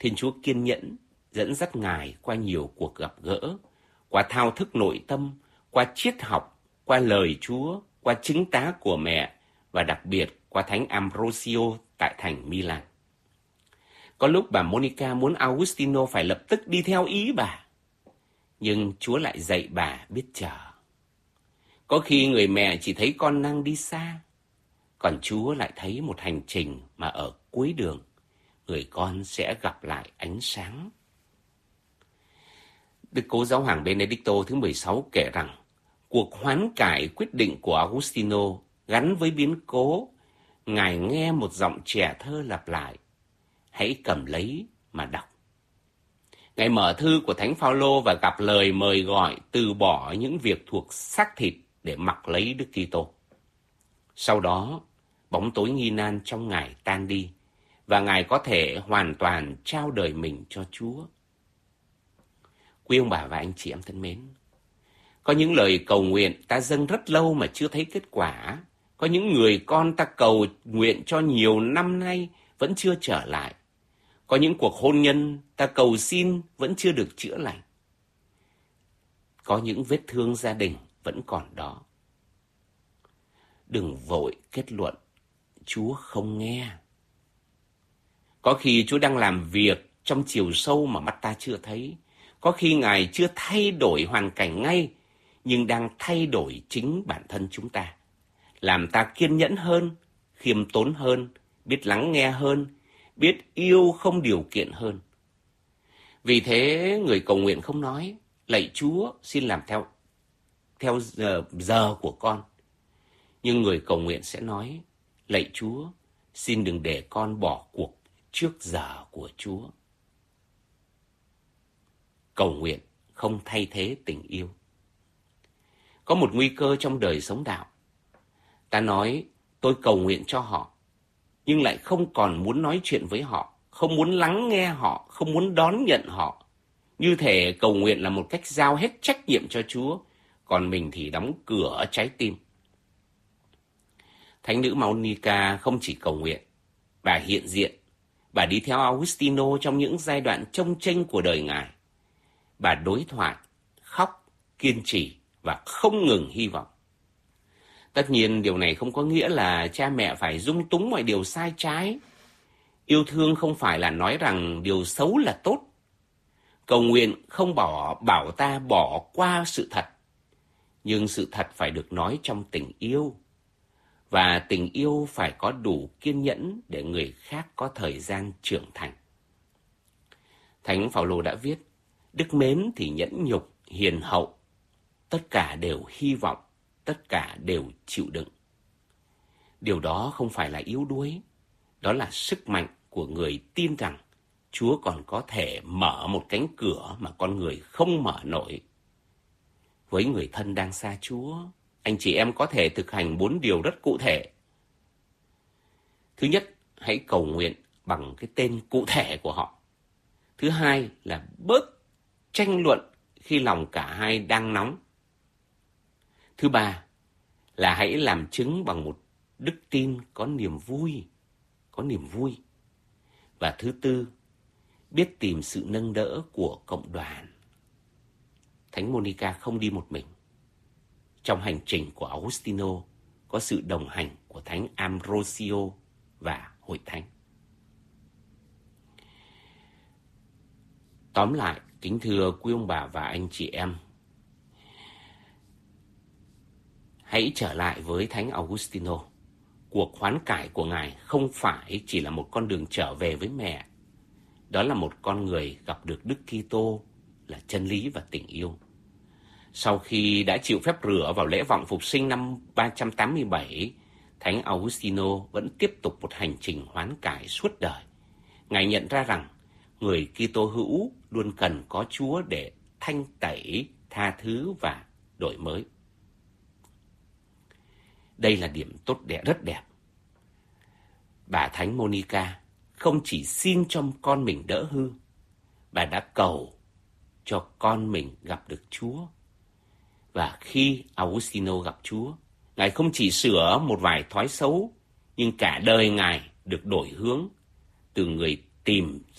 Thiên Chúa kiên nhẫn dẫn dắt Ngài qua nhiều cuộc gặp gỡ, qua thao thức nội tâm, qua triết học, qua lời Chúa, qua chứng tá của mẹ và đặc biệt qua Thánh Ambrosio tại thành Milan. Có lúc bà Monica muốn Augustino phải lập tức đi theo ý bà, nhưng Chúa lại dạy bà biết chờ. Có khi người mẹ chỉ thấy con đang đi xa, còn Chúa lại thấy một hành trình mà ở cuối đường, người con sẽ gặp lại ánh sáng. Đức Cố Giáo hoàng Benedicto thứ 16 kể rằng, cuộc hoán cải quyết định của Augustino gắn với biến cố, Ngài nghe một giọng trẻ thơ lặp lại, hãy cầm lấy mà đọc. Ngài mở thư của Thánh Phaolô và gặp lời mời gọi từ bỏ những việc thuộc xác thịt để mặc lấy Đức Kitô. Sau đó, bóng tối nghi nan trong Ngài tan đi và Ngài có thể hoàn toàn trao đời mình cho Chúa. Quý ông bà và anh chị em thân mến, có những lời cầu nguyện ta dâng rất lâu mà chưa thấy kết quả. Có những người con ta cầu nguyện cho nhiều năm nay vẫn chưa trở lại. Có những cuộc hôn nhân ta cầu xin vẫn chưa được chữa lành. Có những vết thương gia đình vẫn còn đó. Đừng vội kết luận Chúa không nghe. Có khi Chúa đang làm việc trong chiều sâu mà mắt ta chưa thấy. Có khi Ngài chưa thay đổi hoàn cảnh ngay, nhưng đang thay đổi chính bản thân chúng ta. Làm ta kiên nhẫn hơn, khiêm tốn hơn, biết lắng nghe hơn, biết yêu không điều kiện hơn. Vì thế người cầu nguyện không nói, lạy Chúa xin làm theo giờ của con. Nhưng người cầu nguyện sẽ nói, lạy Chúa xin đừng để con bỏ cuộc trước giờ của Chúa. Cầu nguyện không thay thế tình yêu. Có một nguy cơ trong đời sống đạo. Ta nói tôi cầu nguyện cho họ, nhưng lại không còn muốn nói chuyện với họ, không muốn lắng nghe họ, không muốn đón nhận họ. Như thể cầu nguyện là một cách giao hết trách nhiệm cho Chúa, còn mình thì đóng cửa trái tim. Thánh nữ Monica không chỉ cầu nguyện, bà hiện diện, bà đi theo Augustino trong những giai đoạn chông chênh của đời Ngài. Bà đối thoại, khóc, kiên trì và không ngừng hy vọng. Tất nhiên điều này không có nghĩa là cha mẹ phải dung túng mọi điều sai trái. Yêu thương không phải là nói rằng điều xấu là tốt. Cầu nguyện không bảo ta bỏ qua sự thật. Nhưng sự thật phải được nói trong tình yêu. Và tình yêu phải có đủ kiên nhẫn để người khác có thời gian trưởng thành. Thánh Phaolô đã viết, đức mến thì nhẫn nhục, hiền hậu. Tất cả đều hy vọng, tất cả đều chịu đựng. Điều đó không phải là yếu đuối, đó là sức mạnh của người tin rằng Chúa còn có thể mở một cánh cửa mà con người không mở nổi. Với người thân đang xa Chúa, anh chị em có thể thực hành 4 điều rất cụ thể. Thứ nhất, hãy cầu nguyện bằng cái tên cụ thể của họ. Thứ hai là bớt tranh luận khi lòng cả hai đang nóng. Thứ ba là hãy làm chứng bằng một đức tin có niềm vui. Và thứ tư, biết tìm sự nâng đỡ của cộng đoàn. Thánh Monica không đi một mình. Trong hành trình của Augustino có sự đồng hành của Thánh Ambrosio và Hội Thánh. Tóm lại, kính thưa quý ông bà và anh chị em, hãy trở lại với Thánh Augustino. Cuộc hoán cải của Ngài không phải chỉ là một con đường trở về với mẹ. Đó là một con người gặp được Đức Kitô là chân lý và tình yêu. Sau khi đã chịu phép rửa vào lễ vọng phục sinh năm 387, Thánh Augustino vẫn tiếp tục một hành trình hoán cải suốt đời. Ngài nhận ra rằng người Kitô hữu luôn cần có Chúa để thanh tẩy, tha thứ và đổi mới. Đây là điểm tốt đẹp, rất đẹp. Bà Thánh Monica không chỉ xin cho con mình đỡ hư, bà đã cầu cho con mình gặp được Chúa. Và khi Augustino gặp Chúa, Ngài không chỉ sửa một vài thói xấu, nhưng cả đời Ngài được đổi hướng từ người tìm